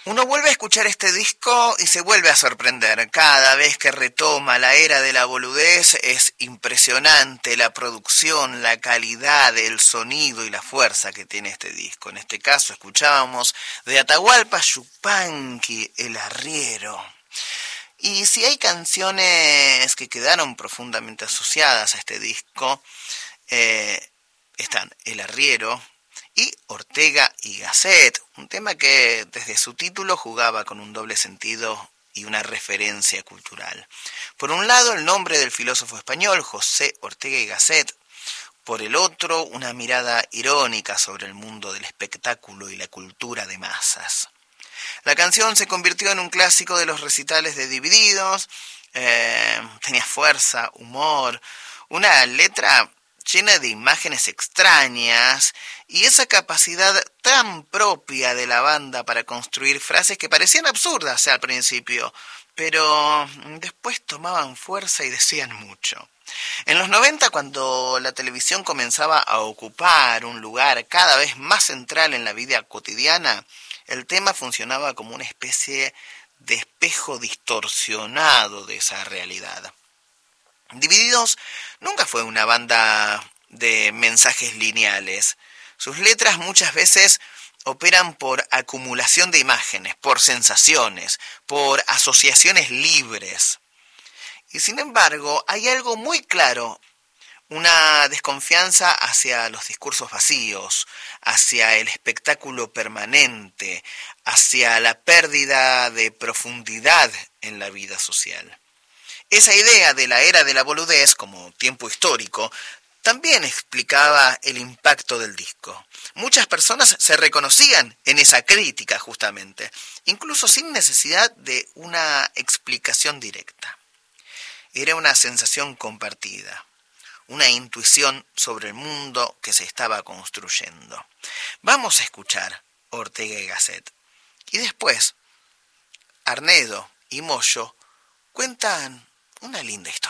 Uno vuelve a escuchar este disco y se vuelve a sorprender. Cada vez que retoma la era de la boludez es impresionante la producción, la calidad, el sonido y la fuerza que tiene este disco. En este caso escuchábamos de Atahualpa Yupanqui, El Arriero. Y si hay canciones que quedaron profundamente asociadas a este disco, están El Arriero y Ortega y Gasset, un tema que desde su título jugaba con un doble sentido y una referencia cultural. Por un lado, el nombre del filósofo español José Ortega y Gasset; por el otro, una mirada irónica sobre el mundo del espectáculo y la cultura de masas. La canción se convirtió en un clásico de los recitales de Divididos. Tenía fuerza, humor, una letra llena de imágenes extrañas y esa capacidad tan propia de la banda para construir frases que parecían absurdas al principio, pero después tomaban fuerza y decían mucho. En los 90, cuando la televisión comenzaba a ocupar un lugar cada vez más central en la vida cotidiana, el tema funcionaba como una especie de espejo distorsionado de esa realidad. Divididos nunca fue una banda de mensajes lineales. Sus letras muchas veces operan por acumulación de imágenes, por sensaciones, por asociaciones libres. Y sin embargo, hay algo muy claro, una desconfianza hacia los discursos vacíos, hacia el espectáculo permanente, hacia la pérdida de profundidad en la vida social. Esa idea de la era de la boludez como tiempo histórico también explicaba el impacto del disco. Muchas personas se reconocían en esa crítica justamente, incluso sin necesidad de una explicación directa. Era una sensación compartida, una intuición sobre el mundo que se estaba construyendo. Vamos a escuchar Ortega y Gasset. Y después, Arnedo y Moyo cuentan una linda historia.